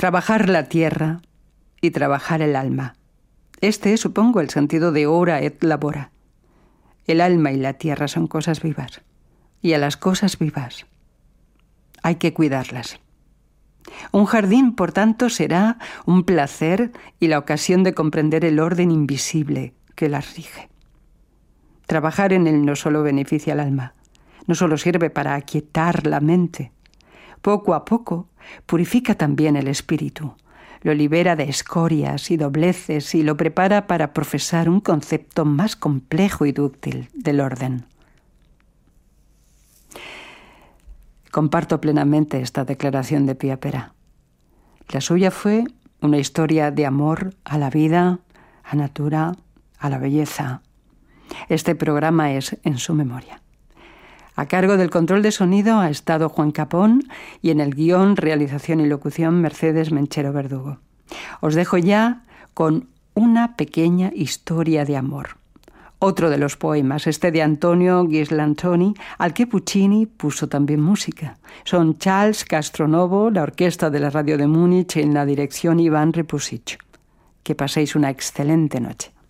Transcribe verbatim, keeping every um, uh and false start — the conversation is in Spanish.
Trabajar la tierra y trabajar el alma. Este es, supongo, el sentido de ora et labora. El alma y la tierra son cosas vivas, y a las cosas vivas hay que cuidarlas. Un jardín, por tanto, será un placer y la ocasión de comprender el orden invisible que las rige. Trabajar en él no solo beneficia al alma, no solo sirve para aquietar la mente. Poco a poco purifica también el espíritu, lo libera de escorias y dobleces y lo prepara para profesar un concepto más complejo y dúctil del orden. Comparto plenamente esta declaración de Pía Pera. La suya fue una historia de amor a la vida, a natura, a la belleza. Este programa es en su memoria. A cargo del control de sonido ha estado Juan Capón y en el guión, realización y locución Mercedes Menchero Verdugo. Os dejo ya con una pequeña historia de amor. Otro de los poemas, este de Antonio Ghislantoni, al que Puccini puso también música. Son Charles Castronovo, la orquesta de la radio de Múnich, en la dirección Iván Repusic. Que paséis una excelente noche.